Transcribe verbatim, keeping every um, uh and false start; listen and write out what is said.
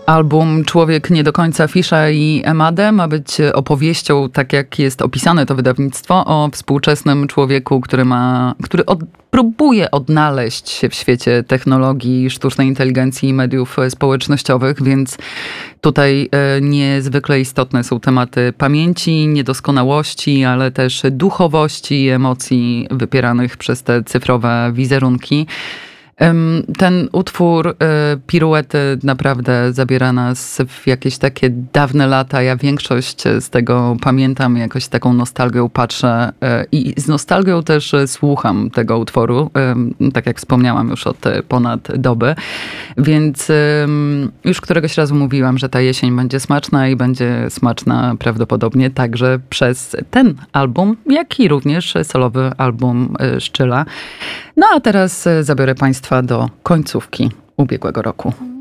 Album Człowiek nie do końca Fisza i Emadę ma być opowieścią, tak jak jest opisane to wydawnictwo, o współczesnym człowieku, który ma, który od, próbuje odnaleźć się w świecie technologii, sztucznej inteligencji i mediów społecznościowych, więc tutaj e, niezwykle istotne są tematy pamięci, niedoskonałości, ale też duchowości i emocji wypieranych przez te cyfrowe wizerunki. Ten utwór Piruety naprawdę zabiera nas w jakieś takie dawne lata. Ja większość z tego pamiętam, jakoś taką nostalgią patrzę i z nostalgią też słucham tego utworu, tak jak wspomniałam już od ponad doby. Więc już któregoś razu mówiłam, że ta jesień będzie smaczna i będzie smaczna prawdopodobnie także przez ten album, jak i również solowy album Szczyla. No a teraz zabiorę Państwa do końcówki ubiegłego roku.